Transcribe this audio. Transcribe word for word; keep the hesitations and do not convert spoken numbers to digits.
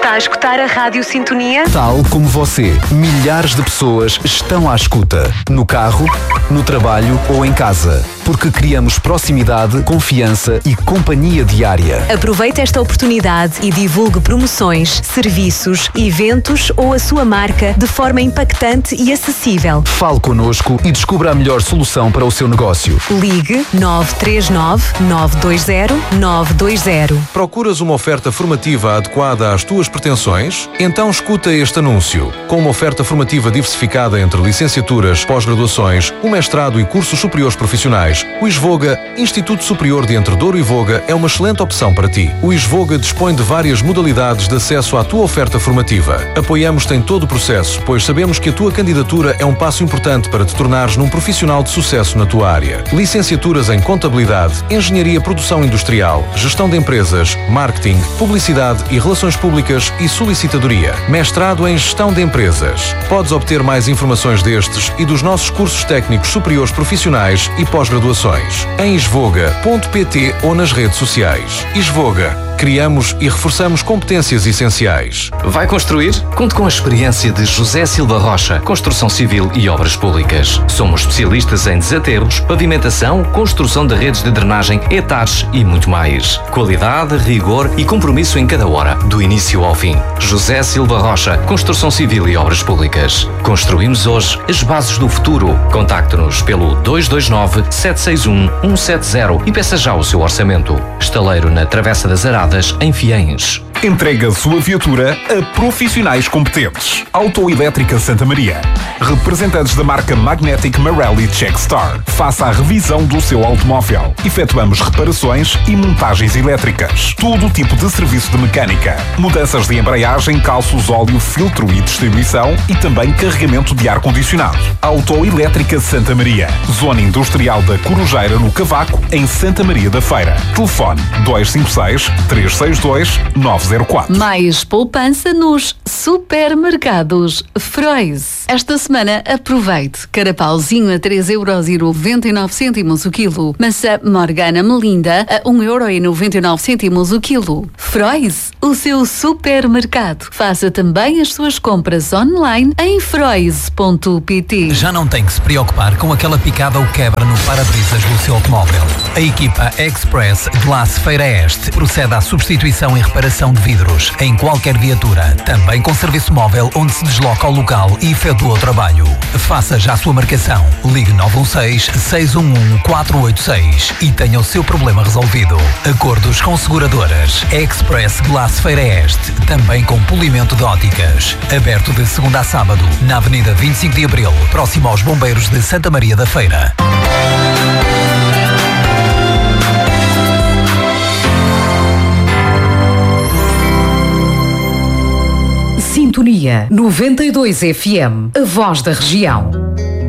Está a escutar a Rádio Sintonia? Tal como você, milhares de pessoas estão à escuta. No carro, no trabalho ou em casa. Porque criamos proximidade, confiança e companhia diária. Aproveite esta oportunidade e divulgue promoções, serviços, eventos ou a sua marca de forma impactante e acessível. Fale connosco e descubra a melhor solução para o seu negócio. Ligue nove três nove, nove dois zero, nove dois zero. Procuras uma oferta formativa adequada às tuas pretensões? Então escuta este anúncio. Com uma oferta formativa diversificada entre licenciaturas, pós-graduações, um mestrado e cursos superiores profissionais, o ISVOGA, Instituto Superior de Entre Douro e Voga, é uma excelente opção para ti. O ISVOGA dispõe de várias modalidades de acesso à tua oferta formativa. Apoiamos-te em todo o processo, pois sabemos que a tua candidatura é um passo importante para te tornares num profissional de sucesso na tua área. Licenciaturas em Contabilidade, Engenharia Produção Industrial, Gestão de Empresas, Marketing, Publicidade e Relações Públicas e Solicitadoria. Mestrado em Gestão de Empresas. Podes obter mais informações destes e dos nossos cursos técnicos superiores profissionais e pós-graduações em isvoga ponto pt ou nas redes sociais. ISVOGA. Criamos e reforçamos competências essenciais. Vai construir? Conte com a experiência de José Silva Rocha, Construção Civil e Obras Públicas. Somos especialistas em desaterros, pavimentação, construção de redes de drenagem, etares e muito mais. Qualidade, rigor e compromisso em cada hora, do início ao fim. José Silva Rocha, Construção Civil e Obras Públicas. Construímos hoje as bases do futuro. Contacte-nos pelo dois dois nove, sete seis um, um sete zero e peça já o seu orçamento. Estaleiro na Travessa das Aradas, em Fiens. Entrega a sua viatura a profissionais competentes. Autoelétrica Santa Maria. Representantes da marca Magnetic Marelli Checkstar. Faça a revisão do seu automóvel. Efetuamos reparações e montagens elétricas. Todo tipo de serviço de mecânica. Mudanças de embreagem, calços, óleo, filtro e distribuição e também carregamento de ar-condicionado. Autoelétrica Santa Maria. Zona Industrial da Corujeira, no Cavaco, em Santa Maria da Feira. Telefone dois cinco seis, três seis dois, nove zero quatro. Mais poupança nos supermercados Frois. Esta semana aproveite. Carapauzinho a três euros e noventa e nove cêntimos o quilo. Maçã Morgana Melinda a um euro e noventa e nove cêntimos o quilo. Frois, o seu supermercado. Faça também as suas compras online em frois ponto pt. Já não tem que se preocupar com aquela picada ou quebra no para-brisas do seu automóvel. A equipa Express Glass Feira Este procede à substituição e reparação de vidros em qualquer viatura, também com serviço móvel onde se desloca ao local e efetua o trabalho. Faça já a sua marcação. Ligue nove um seis, seis um um, quatro oito seis e tenha o seu problema resolvido. Acordos com seguradoras. Express Glass Feira Este, também com polimento de óticas. Aberto de segunda a sábado, na Avenida vinte e cinco de Abril, próximo aos Bombeiros de Santa Maria da Feira. Sintonia noventa e dois F M, a voz da região.